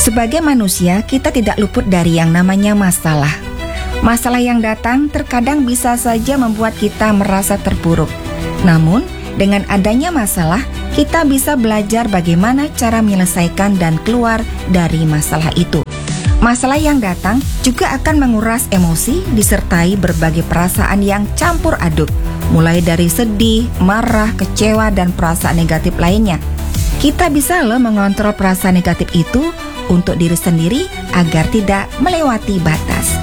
Sebagai manusia, kita tidak luput dari yang namanya masalah. Masalah yang datang terkadang bisa saja membuat kita merasa terpuruk. Namun, dengan adanya masalah, kita bisa belajar bagaimana cara menyelesaikan dan keluar dari masalah itu. Masalah yang datang juga akan menguras emosi disertai berbagai perasaan yang campur aduk, mulai dari sedih, marah, kecewa, dan perasaan negatif lainnya. Kita bisa mengontrol perasaan negatif itu untuk diri sendiri agar tidak melewati batas.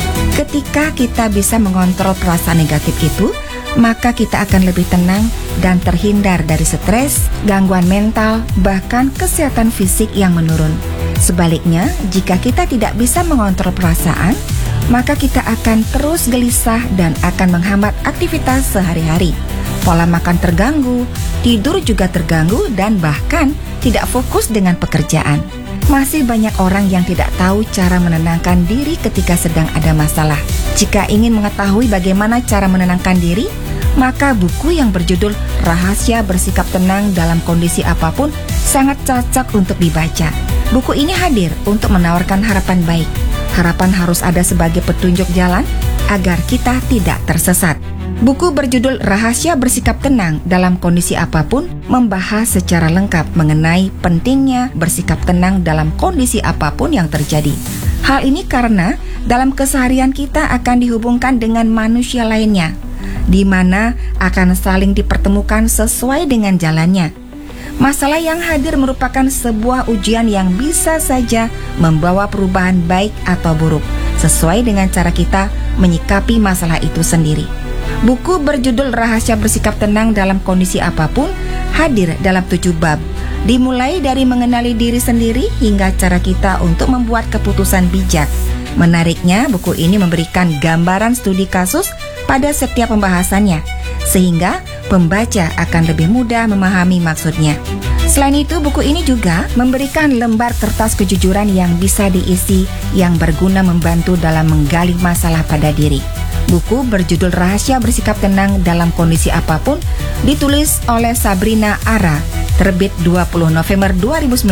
Ketika kita bisa mengontrol perasaan negatif itu, maka kita akan lebih tenang dan terhindar dari stres, gangguan mental, bahkan kesehatan fisik yang menurun. Sebaliknya, jika kita tidak bisa mengontrol perasaan, maka kita akan terus gelisah dan akan menghambat aktivitas sehari-hari. Pola makan terganggu, tidur juga terganggu, dan bahkan tidak fokus dengan pekerjaan. Masih banyak orang yang tidak tahu cara menenangkan diri ketika sedang ada masalah. Jika ingin mengetahui bagaimana cara menenangkan diri, maka buku yang berjudul Rahasia Bersikap Tenang Dalam Kondisi Apapun sangat cocok untuk dibaca. Buku ini hadir untuk menawarkan harapan baik. Harapan harus ada sebagai petunjuk jalan agar kita tidak tersesat. Buku berjudul Rahasia Bersikap Tenang Dalam Kondisi Apapun membahas secara lengkap mengenai pentingnya bersikap tenang dalam kondisi apapun yang terjadi. Hal ini karena dalam keseharian kita akan dihubungkan dengan manusia lainnya, di mana akan saling dipertemukan sesuai dengan jalannya. Masalah yang hadir merupakan sebuah ujian yang bisa saja membawa perubahan baik atau buruk, sesuai dengan cara kita menyikapi masalah itu sendiri. Buku berjudul Rahasia Bersikap Tenang Dalam Kondisi Apapun hadir dalam 7 bab, dimulai dari mengenali diri sendiri hingga cara kita untuk membuat keputusan bijak. Menariknya, buku ini memberikan gambaran studi kasus pada setiap pembahasannya, sehingga pembaca akan lebih mudah memahami maksudnya. Selain itu, buku ini juga memberikan lembar kertas kejujuran yang bisa diisi yang berguna membantu dalam menggali masalah pada diri. Buku berjudul Rahasia Bersikap Tenang Dalam Kondisi Apapun ditulis oleh Sabrina Ara, terbit 20 November 2019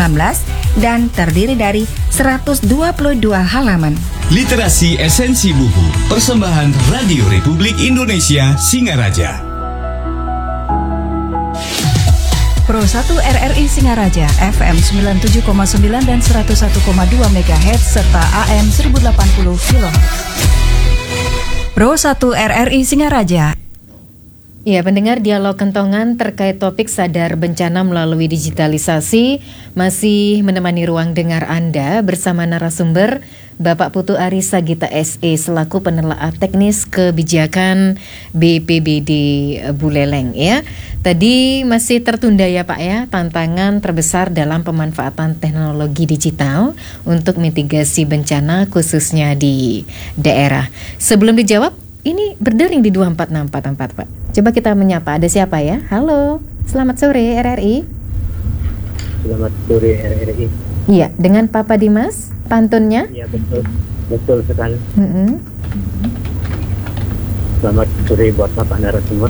dan terdiri dari 122 halaman. Literasi Esensi Buku, persembahan Radio Republik Indonesia Singaraja. Pro 1 RRI Singaraja, FM 97,9 dan 101,2 MHz serta AM 1080 kHz. Pro 1 RRI Singaraja. Ya, pendengar, dialog kentongan terkait topik sadar bencana melalui digitalisasi masih menemani ruang dengar Anda bersama narasumber Bapak Putu Arisa Gita SE selaku penelaah teknis kebijakan BPBD Buleleng ya. Tadi masih tertunda ya Pak ya, tantangan terbesar dalam pemanfaatan teknologi digital untuk mitigasi bencana khususnya di daerah. Sebelum dijawab, ini berdering di 24644 Pak. Coba kita menyapa, ada siapa ya? Halo, selamat sore RRI. Selamat sore RRI. Iya, dengan Papa Dimas, pantunnya? Iya betul sekali. Selamat sore buat Bapak narasumber.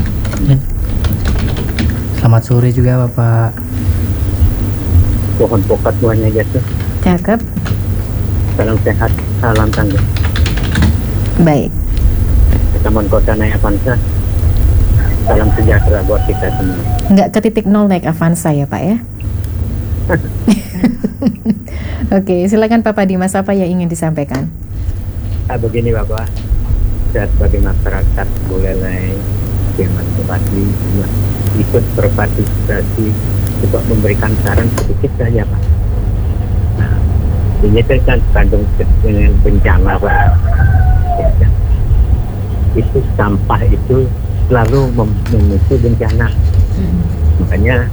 Selamat sore juga Bapak. Pohon pokat buahnya jatuh. Cakep. Salam sehat, salam tangga. Baik. Taman Kota naik Avanza. Salam sejahtera buat kita semua. Nggak ke titik nol naik Avanza ya Pak ya? Oke, silakan Papa Dimas, apa yang ingin disampaikan? Begini Bapak, saya sebagai masyarakat Buleleng yang bupati ikut berpartisipasi untuk memberikan saran sedikit saja Pak. Nah, ini kan kandung dengan bencana Pak. Ya, itu sampah itu selalu memicu bencana. Makanya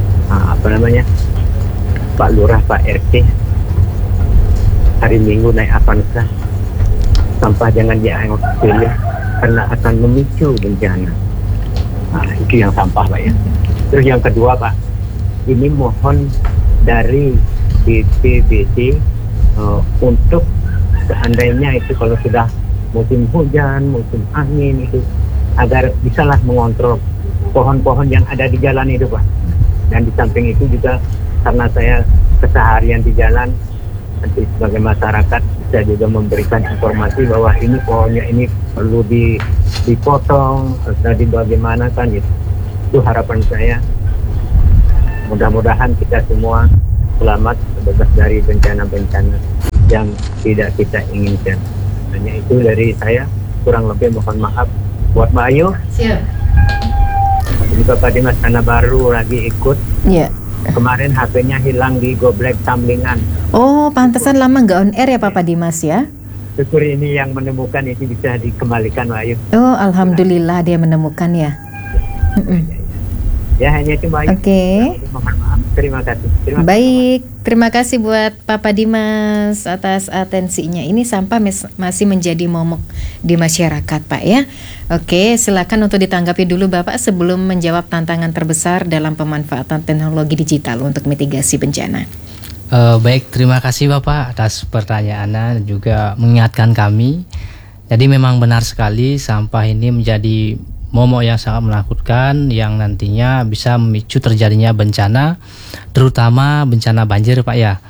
Pak Lurah, Pak RT hari Minggu naik Avanza, sampah jangan diangkut karena akan memicu bencana. Nah, itu yang sampah Pak ya. Terus yang kedua Pak, ini mohon dari BPBD untuk seandainya itu kalau sudah musim hujan, musim angin itu agar bisalah mengontrol pohon-pohon yang ada di jalan itu Pak. Dan di samping itu juga karena saya keseharian di jalan, nanti sebagai masyarakat bisa juga memberikan informasi bahwa ini pohonnya ini perlu dipotong atau bagaimana kan gitu. Itu harapan saya. Mudah-mudahan kita semua selamat bebas dari bencana-bencana yang tidak kita inginkan. Hanya itu dari saya, kurang lebih mohon maaf buat Mbak Ayu. Siap. Jadi Bapak Dimas karena baru lagi ikut. Iya. Kemarin HP-nya hilang di Goblek Tamlingan. Oh, pantesan lama nggak on air ya Papa Dimas ya? Syukur ini yang menemukan ini bisa dikembalikan Mbak Ayu. Oh, alhamdulillah dia menemukan ya. Ya hanya itu Mbak Ayu. Oke. Mohon maaf. Terima kasih. Baik, terima kasih buat Papa Dimas atas atensinya. Ini sampah masih menjadi momok di masyarakat Pak ya. Oke, silakan untuk ditanggapi dulu Bapak sebelum menjawab tantangan terbesar dalam pemanfaatan teknologi digital untuk mitigasi bencana. Baik, terima kasih Bapak atas pertanyaannya dan juga mengingatkan kami. Jadi memang benar sekali sampah ini menjadi momok yang sangat menakutkan yang nantinya bisa memicu terjadinya bencana, terutama bencana banjir Pak ya.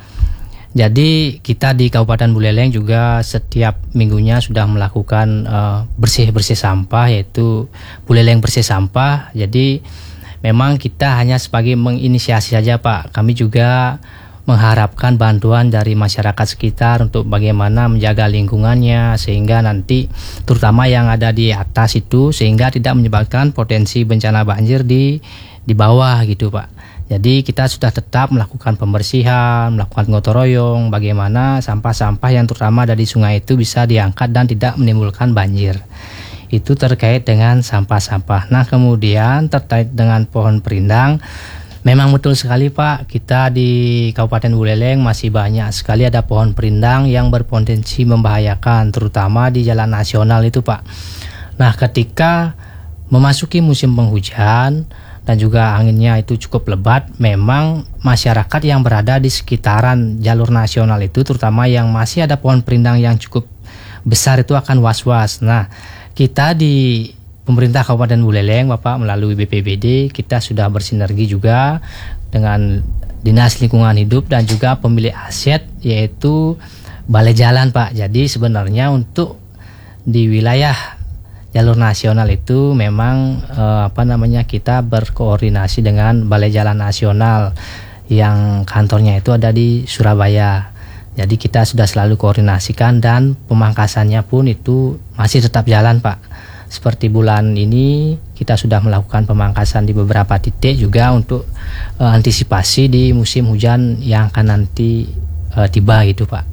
Jadi kita di Kabupaten Buleleng juga setiap minggunya sudah melakukan bersih-bersih sampah, yaitu Buleleng Bersih Sampah. Jadi memang kita hanya sebagai menginisiasi saja Pak. Kami juga mengharapkan bantuan dari masyarakat sekitar untuk bagaimana menjaga lingkungannya sehingga nanti terutama yang ada di atas itu sehingga tidak menyebabkan potensi bencana banjir di bawah gitu Pak. Jadi kita sudah tetap melakukan pembersihan, melakukan gotong royong bagaimana sampah-sampah yang terutama ada di sungai itu bisa diangkat dan tidak menimbulkan banjir. Itu terkait dengan sampah-sampah. Nah kemudian terkait dengan pohon perindang, memang betul sekali Pak, kita di Kabupaten Buleleng masih banyak sekali ada pohon perindang yang berpotensi membahayakan, terutama di jalan nasional itu Pak. Nah ketika memasuki musim penghujan dan juga anginnya itu cukup lebat, memang masyarakat yang berada di sekitaran jalur nasional itu, terutama yang masih ada pohon perindang yang cukup besar itu akan was-was. Nah kita di pemerintah Kabupaten Buleleng Bapak melalui BPBD kita sudah bersinergi juga dengan Dinas Lingkungan Hidup dan juga pemilik aset yaitu Balai Jalan Pak. Jadi sebenarnya untuk di wilayah jalur nasional itu memang kita berkoordinasi dengan Balai Jalan Nasional yang kantornya itu ada di Surabaya. Jadi kita sudah selalu koordinasikan dan pemangkasannya pun itu masih tetap jalan Pak. Seperti bulan ini kita sudah melakukan pemangkasan di beberapa titik juga untuk antisipasi di musim hujan yang akan nanti tiba gitu Pak.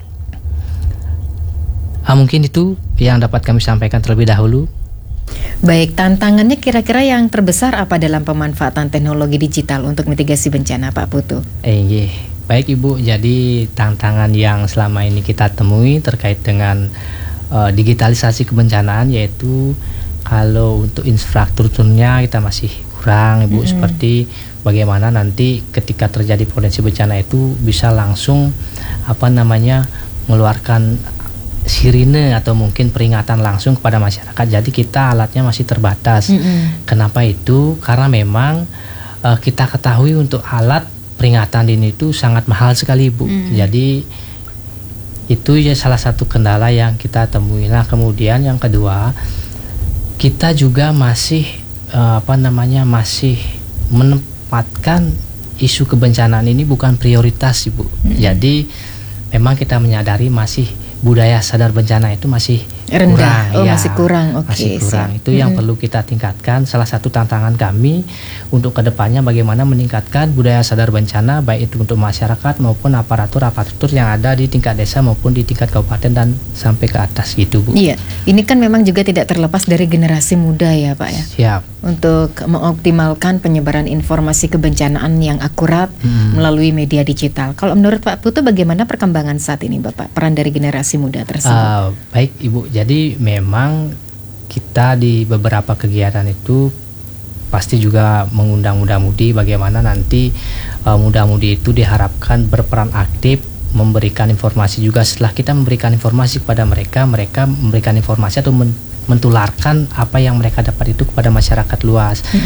Mungkin itu yang dapat kami sampaikan terlebih dahulu. Baik, tantangannya kira-kira yang terbesar apa dalam pemanfaatan teknologi digital untuk mitigasi bencana Pak Putu? Baik Ibu, jadi tantangan yang selama ini kita temui terkait dengan digitalisasi kebencanaan yaitu kalau untuk infrastrukturnya kita masih kurang Ibu, seperti bagaimana nanti ketika terjadi potensi bencana itu bisa langsung mengeluarkan sirine atau mungkin peringatan langsung kepada masyarakat. Jadi kita alatnya masih terbatas. Kenapa itu? Karena memang kita ketahui untuk alat peringatan dini itu sangat mahal sekali Ibu. Jadi itu ya salah satu kendala yang kita temui. Nah kemudian yang kedua, kita juga masih masih menempatkan isu kebencanaan ini bukan prioritas Ibu. Jadi memang kita menyadari masih budaya sadar bencana itu masih rendah. Kurang, masih kurang. Masih kurang. Itu yang perlu kita tingkatkan. Salah satu tantangan kami untuk kedepannya bagaimana meningkatkan budaya sadar bencana baik itu untuk masyarakat maupun aparatur yang ada di tingkat desa maupun di tingkat kabupaten dan sampai ke atas gitu Bu. Iya, ini kan memang juga tidak terlepas dari generasi muda ya Pak ya. Siap. Untuk mengoptimalkan penyebaran informasi kebencanaan yang akurat melalui media digital. Kalau menurut Pak Putu bagaimana perkembangan saat ini Bapak, peran dari generasi muda tersebut? Baik Ibu, jadi memang kita di beberapa kegiatan itu pasti juga mengundang muda-mudi bagaimana nanti muda-mudi itu diharapkan berperan aktif memberikan informasi juga. Setelah kita memberikan informasi kepada mereka memberikan informasi atau mentularkan apa yang mereka dapat itu kepada masyarakat luas.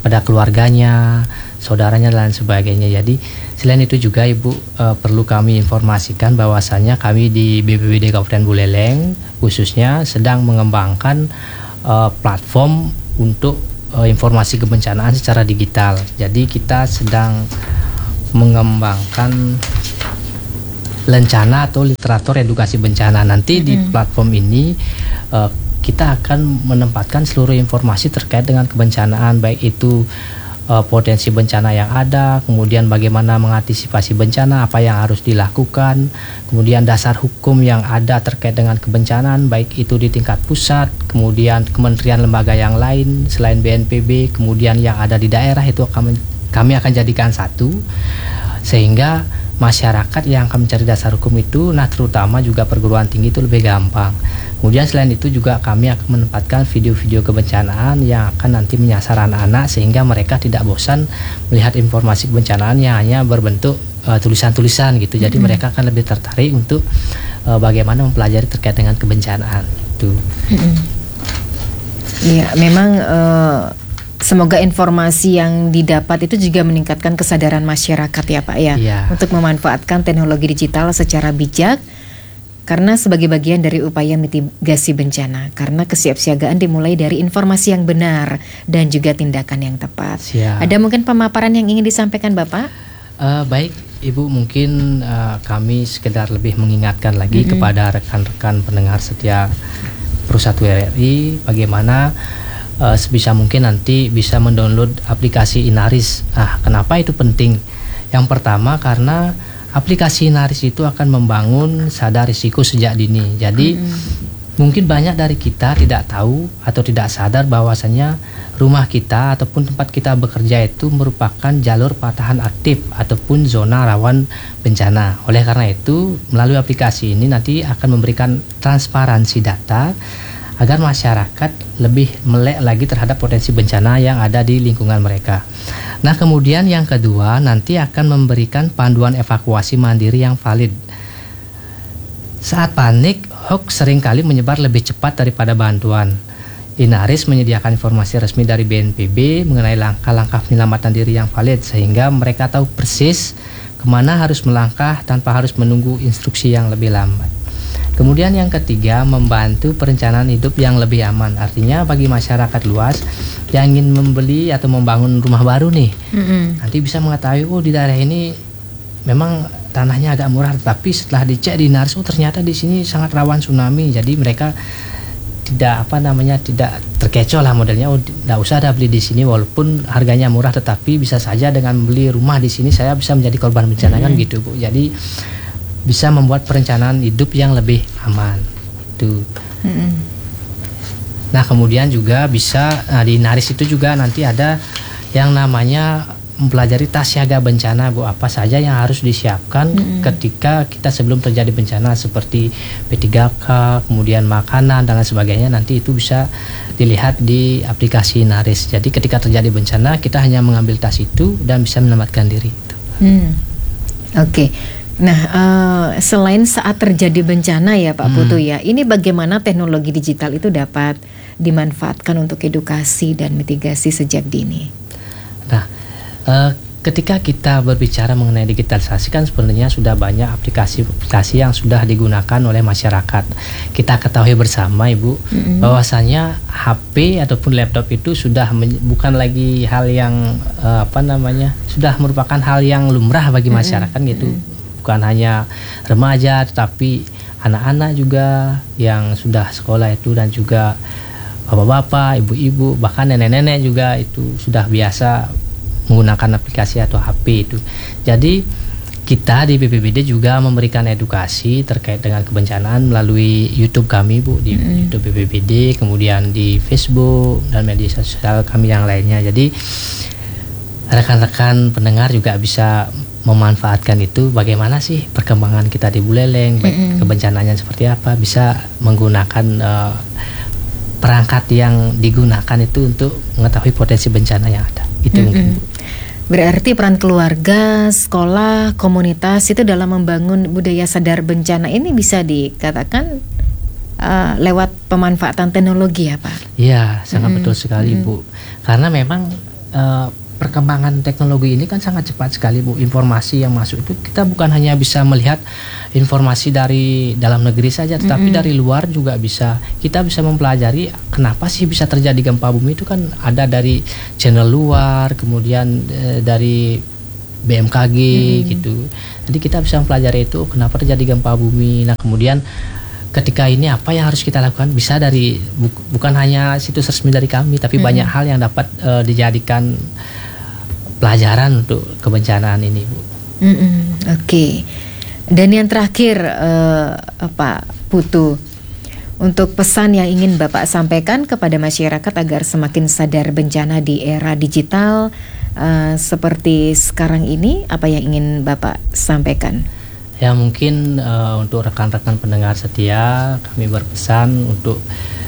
pada keluarganya, saudaranya dan sebagainya. Jadi selain itu juga Ibu perlu kami informasikan bahwasanya kami di BPBD Kabupaten Buleleng khususnya sedang mengembangkan platform untuk informasi kebencanaan secara digital. Jadi kita sedang mengembangkan lencana atau literatur edukasi bencana. Nanti di platform ini kita akan menempatkan seluruh informasi terkait dengan kebencanaan, baik itu potensi bencana yang ada, kemudian bagaimana mengantisipasi bencana, apa yang harus dilakukan, kemudian dasar hukum yang ada terkait dengan kebencanaan, baik itu di tingkat pusat, kemudian kementerian lembaga yang lain selain BNPB, kemudian yang ada di daerah itu kami akan jadikan satu, sehingga masyarakat yang akan mencari dasar hukum itu, nah terutama juga perguruan tinggi itu lebih gampang. Kemudian selain itu juga kami akan menempatkan video-video kebencanaan yang akan nanti menyasar anak-anak sehingga mereka tidak bosan melihat informasi kebencanaan yang hanya berbentuk tulisan-tulisan gitu. Jadi mereka akan lebih tertarik untuk bagaimana mempelajari terkait dengan kebencanaan itu. Iya, memang semoga informasi yang didapat itu juga meningkatkan kesadaran masyarakat ya Pak ya, untuk memanfaatkan teknologi digital secara bijak karena sebagai bagian dari upaya mitigasi bencana, karena kesiapsiagaan dimulai dari informasi yang benar dan juga tindakan yang tepat. Ada mungkin pemaparan yang ingin disampaikan Bapak? Baik Ibu, mungkin kami sekedar lebih mengingatkan lagi kepada rekan-rekan pendengar setia Pro 1 RRI bagaimana sebisa mungkin nanti bisa mendownload aplikasi Inaris. Kenapa itu penting? Yang pertama karena aplikasi Inaris itu akan membangun sadar risiko sejak dini. Jadi mungkin banyak dari kita tidak tahu atau tidak sadar bahwasannya rumah kita ataupun tempat kita bekerja itu merupakan jalur patahan aktif ataupun zona rawan bencana. Oleh karena itu, melalui aplikasi ini nanti akan memberikan transparansi data agar masyarakat lebih melek lagi terhadap potensi bencana yang ada di lingkungan mereka. Nah, kemudian yang kedua nanti akan memberikan panduan evakuasi mandiri yang valid. Saat panik, hoax seringkali menyebar lebih cepat daripada bantuan. Inaris menyediakan informasi resmi dari BNPB mengenai langkah-langkah penyelamatan diri yang valid sehingga mereka tahu persis kemana harus melangkah tanpa harus menunggu instruksi yang lebih lambat. Kemudian yang ketiga, membantu perencanaan hidup yang lebih aman. Artinya bagi masyarakat luas yang ingin membeli atau membangun rumah baru nih, nanti bisa mengetahui, oh di daerah ini memang tanahnya agak murah, tapi setelah dicek di Inaris, oh ternyata di sini sangat rawan tsunami. Jadi mereka tidak tidak terkecoh lah modelnya, oh tidak usah ada beli di sini walaupun harganya murah, tetapi bisa saja dengan beli rumah di sini saya bisa menjadi korban bencana kan gitu Bu. Jadi bisa membuat perencanaan hidup yang lebih aman itu. Nah kemudian juga bisa di Inaris itu juga nanti ada yang namanya mempelajari tas siaga bencana Bu, apa saja yang harus disiapkan ketika kita sebelum terjadi bencana seperti P3K, kemudian makanan dan lain sebagainya, nanti itu bisa dilihat di aplikasi Inaris. Jadi ketika terjadi bencana kita hanya mengambil tas itu dan bisa menyelamatkan diri itu. Oke. Nah, selain saat terjadi bencana ya Pak Putu ya, ini bagaimana teknologi digital itu dapat dimanfaatkan untuk edukasi dan mitigasi sejak dini? Nah, ketika kita berbicara mengenai digitalisasi kan sebenarnya sudah banyak aplikasi-aplikasi yang sudah digunakan oleh masyarakat. Kita ketahui bersama Ibu bahwasanya HP ataupun laptop itu sudah bukan lagi hal yang sudah merupakan hal yang lumrah bagi masyarakat gitu. Bukan hanya remaja tetapi anak-anak juga yang sudah sekolah itu dan juga bapak-bapak, ibu-ibu, bahkan nenek-nenek juga itu sudah biasa menggunakan aplikasi atau HP itu. Jadi kita di BPBD juga memberikan edukasi terkait dengan kebencanaan melalui YouTube kami Bu, di YouTube BPBD, kemudian di Facebook dan media sosial kami yang lainnya. Jadi rekan-rekan pendengar juga bisa memanfaatkan itu, bagaimana sih perkembangan kita di Buleleng, baik kebencananya seperti apa, bisa menggunakan perangkat yang digunakan itu untuk mengetahui potensi bencana yang ada. Itu mungkin. Berarti peran keluarga, sekolah, komunitas itu dalam membangun budaya sadar bencana ini bisa dikatakan lewat pemanfaatan teknologi ya Pak? Iya, sangat betul sekali Bu. Karena memang perkembangan teknologi ini kan sangat cepat sekali Bu. Informasi yang masuk itu kita bukan hanya bisa melihat informasi dari dalam negeri saja, tetapi dari luar juga bisa. Kita bisa mempelajari kenapa sih bisa terjadi gempa bumi itu kan ada dari channel luar, kemudian dari BMKG gitu. Jadi kita bisa mempelajari itu kenapa terjadi gempa bumi. Nah kemudian ketika ini apa yang harus kita lakukan, bisa dari bukan hanya situs resmi dari kami, tapi banyak hal yang dapat dijadikan pelajaran untuk kebencanaan ini Bu. Oke. Dan yang terakhir Pak Putu, untuk pesan yang ingin Bapak sampaikan kepada masyarakat agar semakin sadar bencana di era digital seperti sekarang ini, apa yang ingin Bapak sampaikan? Ya mungkin untuk rekan-rekan pendengar setia, kami berpesan untuk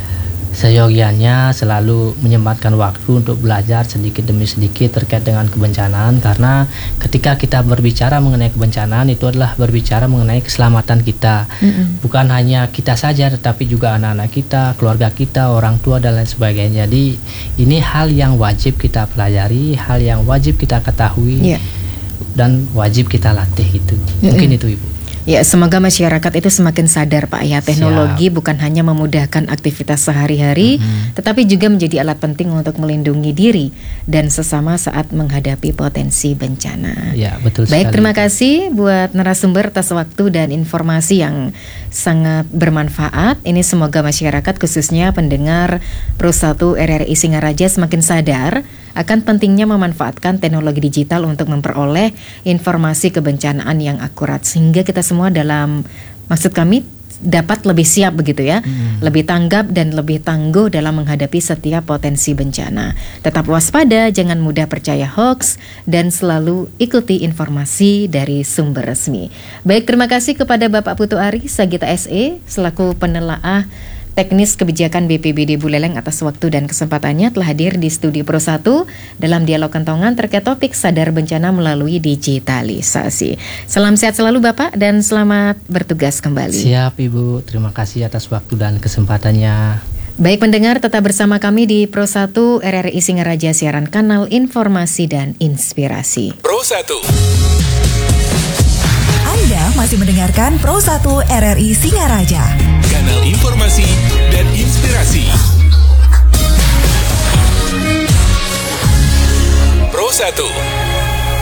seyogianya selalu menyempatkan waktu untuk belajar sedikit demi sedikit terkait dengan kebencanaan, karena ketika kita berbicara mengenai kebencanaan itu adalah berbicara mengenai keselamatan kita. Bukan hanya kita saja, tetapi juga anak-anak kita, keluarga kita, orang tua dan lain sebagainya. Jadi ini hal yang wajib kita pelajari, hal yang wajib kita ketahui, dan wajib kita latih gitu. Mungkin itu Ibu. Ya, semoga masyarakat itu semakin sadar Pak ya, teknologi bukan hanya memudahkan aktivitas sehari-hari, tetapi juga menjadi alat penting untuk melindungi diri dan sesama saat menghadapi potensi bencana. Ya, betul sekali. Baik, terima kasih buat narasumber atas waktu dan informasi yang sangat bermanfaat. Ini semoga masyarakat khususnya pendengar Pro 1 RRI Singaraja semakin sadar akan pentingnya memanfaatkan teknologi digital untuk memperoleh informasi kebencanaan yang akurat, sehingga kita semua maksud kami dapat lebih siap begitu ya, lebih tanggap dan lebih tangguh dalam menghadapi setiap potensi bencana. Tetap waspada, jangan mudah percaya hoax, dan selalu ikuti informasi dari sumber resmi. Baik, terima kasih kepada Bapak Putu Ari Sagita SE selaku penelaah teknis kebijakan BPBD Buleleng atas waktu dan kesempatannya telah hadir di studio Pro 1 dalam dialog kentongan terkait topik sadar bencana melalui digitalisasi. Salam sehat selalu Bapak dan selamat bertugas kembali. Siap Ibu, terima kasih atas waktu dan kesempatannya. Baik pendengar, tetap bersama kami di Pro 1 RRI Singaraja, siaran kanal informasi dan inspirasi. Pro 1. Anda masih mendengarkan Pro 1 RRI Singaraja, Kanal informasi dan inspirasi. Pro 1.